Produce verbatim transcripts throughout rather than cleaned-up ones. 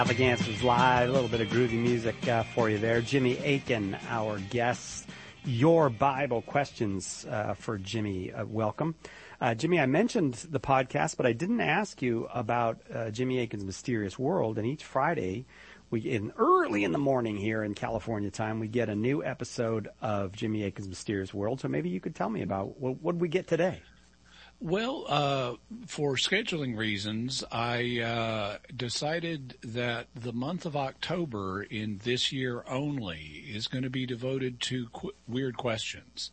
Extravagances Live, a little bit of groovy music uh, for you there. Jimmy Akin, our guest. Your Bible questions uh, for Jimmy. Uh, welcome. Uh, Jimmy, I mentioned the podcast, but I didn't ask you about uh, Jimmy Akin's Mysterious World. And each Friday, we in early in the morning here in California time, we get a new episode of Jimmy Akin's Mysterious World. So maybe you could tell me about what, what did we get today? Well, uh, for scheduling reasons, I uh, decided that the month of October in this year only is going to be devoted to qu- weird questions.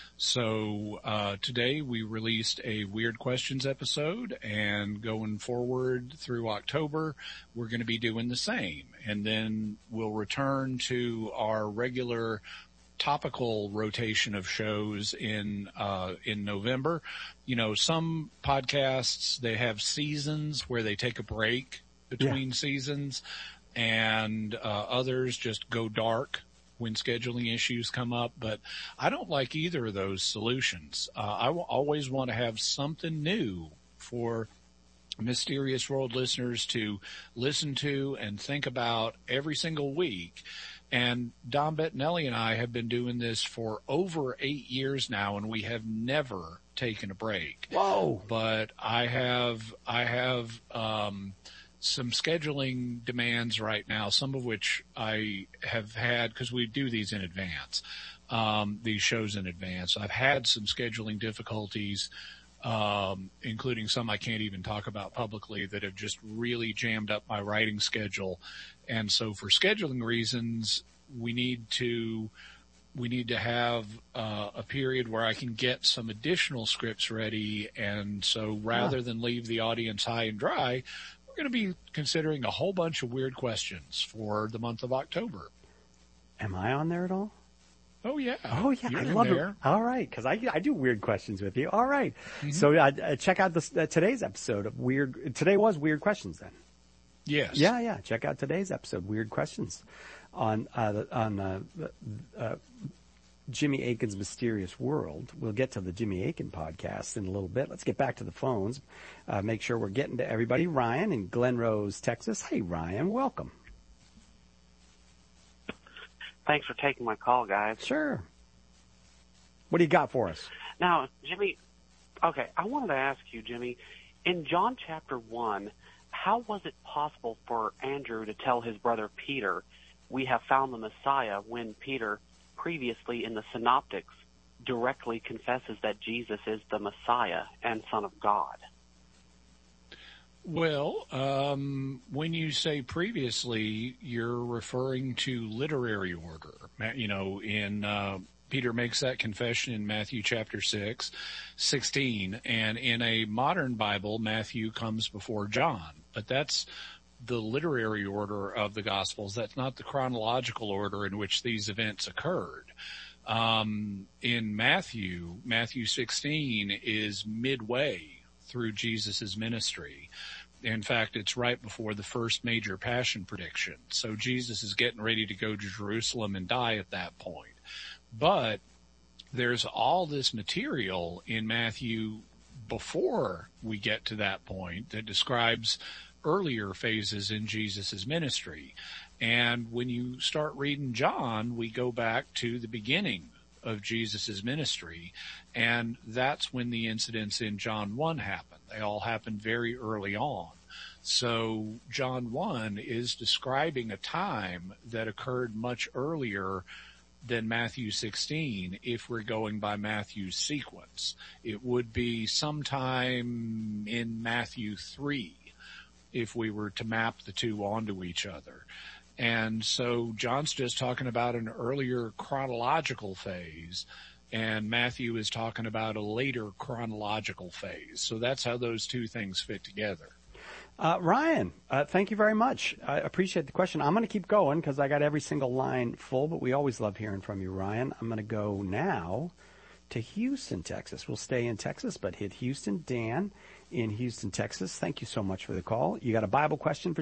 So uh, today we released a Weird Questions episode, and going forward through October, we're going to be doing the same. And then we'll return to our regular topical rotation of shows in uh in November. You know, some podcasts, they have seasons where they take a break between yeah. seasons, and uh others just go dark when scheduling issues come up. But I don't like either of those solutions. Uh, I w- always want to have something new for Mysterious World listeners to listen to and think about every single week. And Don Bettinelli and I have been doing this for over eight years now, and we have never taken a break. Whoa! But I have, I have, um, some scheduling demands right now, some of which I have had, because we do these in advance, um, these shows in advance. I've had some scheduling difficulties, um, including some I can't even talk about publicly, that have just really jammed up my writing schedule. And so for scheduling reasons, we need to, we need to have uh, a period where I can get some additional scripts ready. And so rather than leave the audience high and dry, we're going to be considering a whole bunch of weird questions for the month of October. Am I on there at all? Oh, yeah. Oh, yeah. You're I love there. it. All right. Because I, I do weird questions with you. All right. Mm-hmm. So uh, check out this, uh, today's episode of Weird. Today was Weird Questions then. Yes. Yeah, yeah. Check out today's episode, Weird Questions, on uh, on uh, uh, Jimmy Akin's Mysterious World. We'll get to the Jimmy Akin podcast in a little bit. Let's get back to the phones. Uh, make sure we're getting to everybody. Ryan in Glen Rose, Texas. Hey, Ryan. Welcome. Thanks for taking my call, guys. Sure. What do you got for us? Now, Jimmy, okay, I wanted to ask you, Jimmy, in John chapter one, how was it possible for Andrew to tell his brother Peter, we have found the Messiah, when Peter, previously in the Synoptics, directly confesses that Jesus is the Messiah and Son of God? Well, um, when you say previously, you're referring to literary order. You know, in uh, Peter makes that confession in Matthew chapter six, sixteen, and in a modern Bible, Matthew comes before John. But that's the literary order of the Gospels. That's not the chronological order in which these events occurred. Um, in Matthew, Matthew sixteen is midway through Jesus' ministry. In fact, it's right before the first major passion prediction. So Jesus is getting ready to go to Jerusalem and die at that point. But there's all this material in Matthew before we get to that point that describes earlier phases in Jesus' ministry. And when you start reading John, we go back to the beginning of Jesus' ministry, and that's when the incidents in John one happen. They all happen very early on. So John one is describing a time that occurred much earlier than Matthew sixteen, if we're going by Matthew's sequence. It would be sometime in Matthew three, if we were to map the two onto each other. And so John's just talking about an earlier chronological phase, and Matthew is talking about a later chronological phase. So that's how those two things fit together. Uh, Ryan, uh, thank you very much. I appreciate the question. I'm going to keep going because I got every single line full, but we always love hearing from you, Ryan. I'm going to go now to Houston, Texas. We'll stay in Texas, but hit Houston. Dan in Houston, Texas. Thank you so much for the call. You got a Bible question for